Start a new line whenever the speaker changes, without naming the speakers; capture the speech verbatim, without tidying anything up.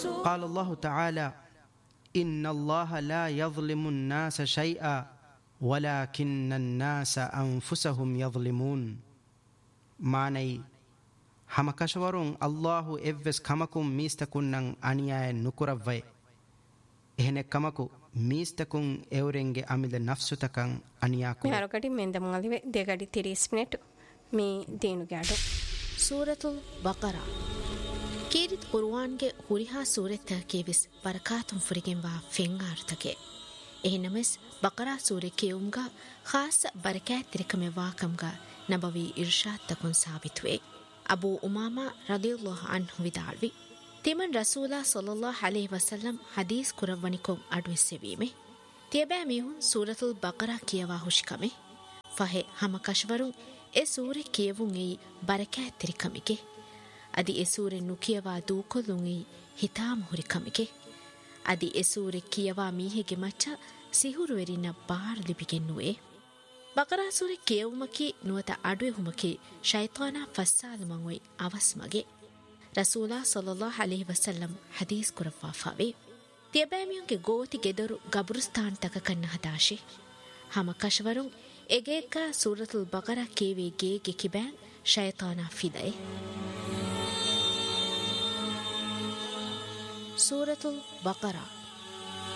قال الله تعالى إن الله لا يظلم الناس شيئا ولكن الناس أنفسهم يظلمون معني هم كشورون الله إفس كمكم ميستكنن أنياء نكرفوي එහෙනෙක් කමකු මීස්තකුන් එවරෙන්ගේ අමිල නෆ්සුතකන් අනියාකු
යාරකටි මෙන්දම අලිවෙ දෙගඩි තිරිස් minute මේ දේනු ගැඩු
සූරතුල් බකරා කීරිත් කුර්ආන්ගේ හුරිහා සූරත කේවිස් බරකාතුම් ෆුරිගෙන්වා ෆෙන්ආර්තකේ එහෙනමස් බකරා සූරේ කියුම්ගා ખાસ බරකාත් තිරකමේ වාකම්ගා නබවි ඉර්ෂාද් තකුන් සාබිතුවේ අබූ උමාමා රදියල්ලාහු අන්හු විදාල්වි තිමන් රසූලා සල්ලල්ලාහු අලයිහි වසල්ලම් හදීස් කුරවණිකොම් අඩුවෙස්සෙවීමේ තියබෑ මිහුන් සූරතුල් බකරා කියවා හුෂ්කමේ ෆහෙ හම කෂවරුන් ඒ සූරේ කියවුන් එයි බරකාත් තිරකමිකේ අදි ඒ සූරේ නුකියවා දූකොළුන් එයි හිතාම හුරිකමිකේ අදි ඒ සූරේ කියවා මීහෙගේ මච්ච සිහුරු වෙරින බාර ලිපිගෙන්නුවේ බකරා සූරේ කියවුමකි නුවත අඩුවේ හුමකි ෂයිතානා ෆස්සාලමන් වයි අවස්මගේ රසූලා සල්ලල්ලාහු අලයිහි වසල්ලම් හදීස් කුරෆාෆාවේ තියබෑමියුන්ගේ ගෝති ගෙදරු ගබුරුස්ථාන් තක කන්න හදාශි හම කෂවරුන් එගේක සූරතුල් බකරා කේවේ ගේගේ කිබෑන් ෂයිතානා ෆිදයි සූරතුල් බකරා